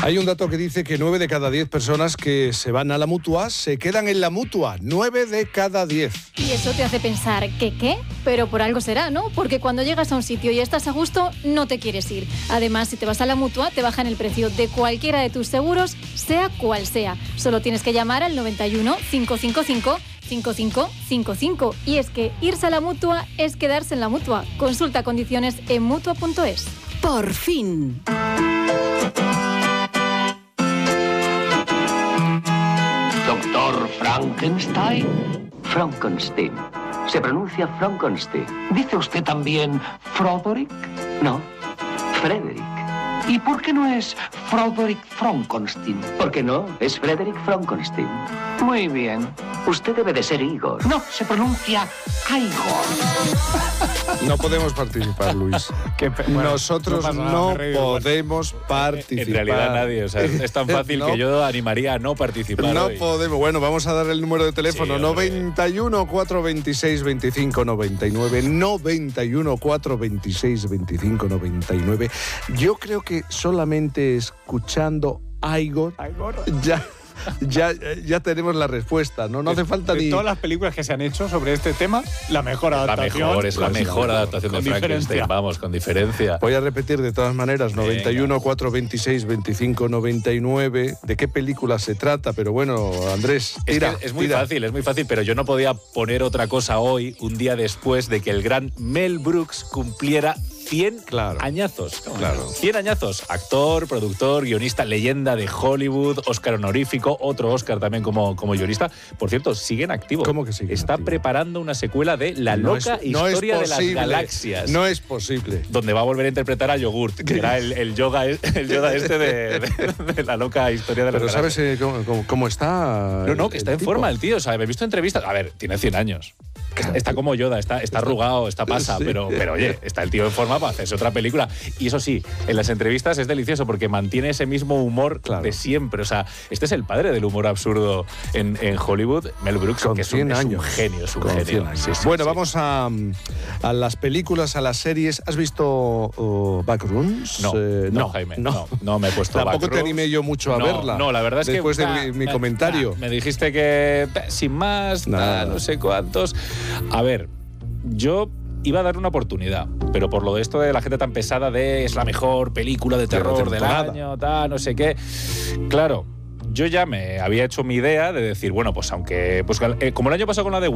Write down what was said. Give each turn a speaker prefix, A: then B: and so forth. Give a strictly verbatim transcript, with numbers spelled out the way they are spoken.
A: Hay un dato que dice que nueve de cada diez personas que se van a la Mutua se quedan en la Mutua. nueve de cada diez.
B: Y eso te hace pensar, ¿qué qué? Pero por algo será, ¿no? Porque cuando llegas a un sitio y estás a gusto, no te quieres ir. Además, si te vas a la Mutua, te bajan el precio de cualquiera de tus seguros, sea cual sea. Solo tienes que llamar al noventa y uno, cinco cinco cinco, cinco cinco cinco cinco. Y es que irse a la Mutua es quedarse en la Mutua. Consulta condiciones en mutua punto es.
C: Por fin.
D: Doctor Frankenstein. Frankenstein. Se pronuncia Frankenstein. ¿Dice usted también Froderick? No, Frederick. ¿Y por qué no es Froderick Frankenstein? ¿Por qué no? Es Frederick Frankenstein. Muy bien. Usted debe de ser Igor. No, se pronuncia Igor.
A: No podemos participar, Luis.
E: Qué pe- bueno,
A: Nosotros
E: no pasa nada,
A: no
E: me he reído.
A: podemos participar.
F: En realidad nadie, o sea, es tan fácil
A: No.
F: que yo animaría a no participar
A: No
F: hoy.
A: podemos. Bueno, vamos a dar el número de teléfono.
F: Sí, hombre.
A: noventa y uno, cuatrocientos veintiséis, veinticinco noventa y nueve. noventa y uno, cuatrocientos veintiséis, veinticinco noventa y nueve. Yo creo que solamente escuchando a Igor, ya, ya, ya tenemos la respuesta, ¿no? No hace falta
E: de
A: ni...
E: todas las películas que se han hecho sobre este tema, la mejor
F: La
E: adaptación.
F: mejor, es la mejor adaptación de
E: con
F: Frankenstein,
E: diferencia.
F: vamos, con diferencia.
A: Voy a repetir de todas maneras, noventa y uno, cuatrocientos veintiséis, veinticinco noventa y nueve. ¿De qué película se trata? Pero bueno, Andrés,
F: Es,
A: tira,
F: que es muy
A: tira.
F: fácil, es muy fácil, pero yo no podía poner otra cosa hoy, un día después de que el gran Mel Brooks cumpliera cien
A: Claro.
F: añazos.
A: Claro.
F: cien añazos. Actor, productor, guionista, leyenda de Hollywood, Oscar honorífico, otro Oscar también como, como guionista. Por cierto, sigue en activo.
A: ¿Cómo que sigue en
F: Está
A: activo?
F: preparando una secuela de La
A: No
F: loca
A: es- no es
F: historia de las
A: posible.
F: galaxias.
A: No es posible.
F: Donde va a volver a interpretar a Yogurt, que era el, el yoga el yoga este de, de- de la loca historia de las
A: Pero
F: galaxias.
A: ¿sabes eh, cómo, cómo- cómo está?
F: No, no,
A: el-
F: que está
A: el
F: en
A: tipo?
F: forma el tío. O sea, me he visto entrevistas. A ver, tiene cien años. Está, está como Yoda, está, está arrugado, está pasa,
A: Sí.
F: pero, pero oye, está el tío en forma para hacerse otra película. Y eso sí, en las entrevistas es delicioso porque mantiene ese mismo humor
A: Claro.
F: de siempre. O sea, este es el padre del humor absurdo en, en Hollywood, Mel Brooks,
A: Con
F: que es un,
A: cien
F: es un
A: años.
F: genio, es un
A: Con
F: genio.
A: cien años.
F: Sí, sí,
A: bueno,
F: sí.
A: vamos a, a las películas, a las series. ¿Has visto oh, Backrooms?
F: No,
A: Eh,
F: no, Jaime, no, no me he puesto
A: Tampoco te
F: Backrooms.
A: animé yo mucho a
F: no,
A: verla.
F: No, la verdad es
A: Después
F: que...
A: de mi, mi
F: bah,
A: comentario.
F: bah, me dijiste que bah, sin más,
A: Nada.
F: nah, no sé cuántos... A ver, yo iba a dar una oportunidad, pero por lo de esto de la gente tan pesada de es la mejor película de
A: De la
F: terror del
A: temporada.
F: año, tal, no sé qué... Claro, yo ya me había hecho mi idea de decir, bueno, pues aunque... pues eh, como el año pasado con la de